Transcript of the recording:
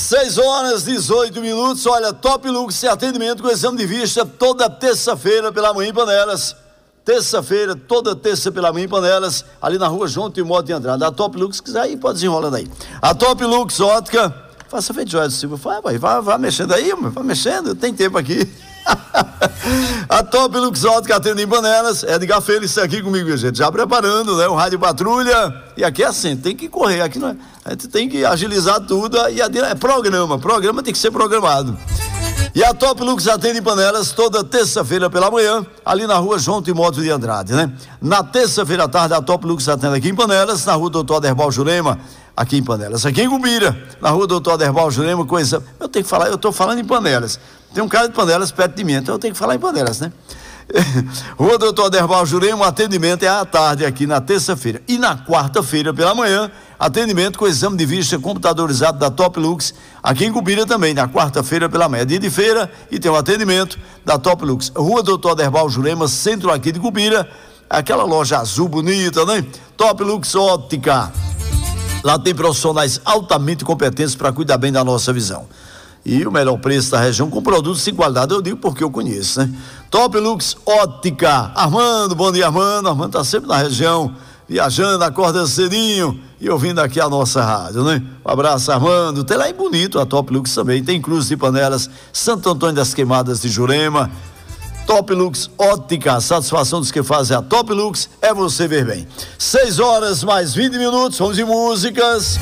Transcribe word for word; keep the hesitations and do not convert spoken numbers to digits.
seis horas e dezoito minutos. Olha, Top Lux é atendimento com exame de vista toda terça-feira pela manhã em Panelas. Terça-feira, toda terça pela manhã em Panelas, ali na rua João Timóteo de Andrade. A Top Lux, quiser aí, pode desenrolando aí. A Top Lux Ótica, faça feito Joel Silva, vai, vai, vai mexendo aí, vai mexendo, tem tempo aqui. A Top Lux Ótica atende em Panelas. Edgar Félix aqui comigo, minha gente, já preparando, né, o Rádio Patrulha. E aqui é assim, tem que correr, aqui não é, a gente tem que agilizar tudo. E a, é programa, programa tem que ser programado. E a Top Lux atende em Panelas toda terça-feira pela manhã, ali na rua João Timóteo de Andrade, né? Na terça-feira à tarde, a Top Lux atende aqui em Panelas, na rua Doutor Aderbal Jurema, aqui em Panelas. Aqui em Gumbira, na rua Doutor Aderbal Jurema, coisa. Eu tenho que falar, eu tô falando em Panelas. Tem um cara de Panelas perto de mim, então eu tenho que falar em Panelas, né? Rua Doutor Aderbal Jurema, o atendimento é à tarde aqui na terça-feira. E na quarta-feira pela manhã, atendimento com exame de vista computadorizado da Top Lux, aqui em Cubira também, na quarta-feira pela manhã, dia de feira, e tem um atendimento da Top Lux. Rua Doutor Aderbal Jurema, centro aqui de Cubira, aquela loja azul bonita, né? Top Lux Ótica. Lá tem profissionais altamente competentes para cuidar bem da nossa visão. E o melhor preço da região com produtos de qualidade, eu digo porque eu conheço, né? Top Lux Ótica. Armando, bom dia, Armando. Armando tá sempre na região, viajando, acorda cedinho e ouvindo aqui a nossa rádio, né? Um abraço, Armando. Tem lá em Bonito a Top Lux também, tem Cruz de Panelas, Santo Antônio das Queimadas de Jurema. Top Lux Ótica, a satisfação dos que fazem a Top Lux é você ver bem. seis horas mais vinte minutos, vamos de músicas.